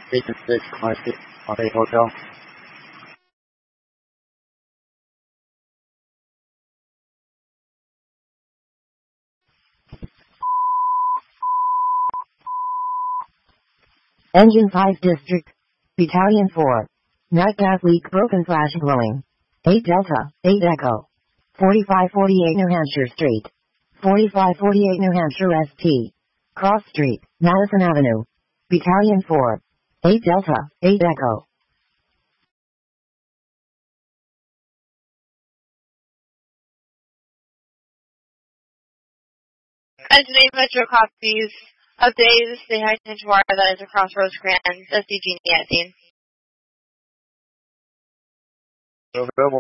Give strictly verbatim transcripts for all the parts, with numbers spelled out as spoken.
Station six, Classic, Monterey Hotel. Engine five District. Battalion four. Night gas leak broken flash glowing. eight Delta, eight Echo. forty-five forty-eight New Hampshire Street. forty-five forty-eight New Hampshire S T. Cross Street, Madison Avenue. Battalion four. eight Delta, eight Echo. And today Metro copies of days they had to Chawara, that is across Rosecrans, S D G at scene. Available.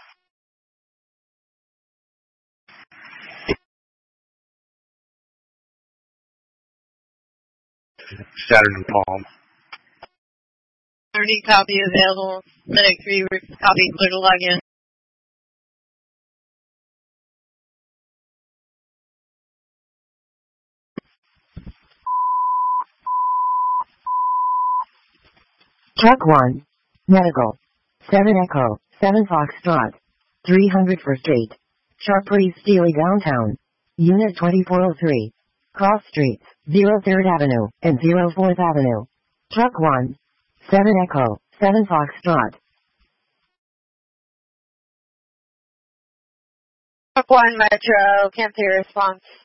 Saturday Palm. thirty copy available. Medic three copy clear to log in. Truck one. Medical. seven Echo, seven Foxtrot. three hundred First Street. Sharp Breeze Steely Downtown. Unit twenty-four oh three. Cross Streets, zero third Avenue and zero fourth Avenue. Truck one. seven Echo, seven Foxtrot. Truck one Metro, can't see a response.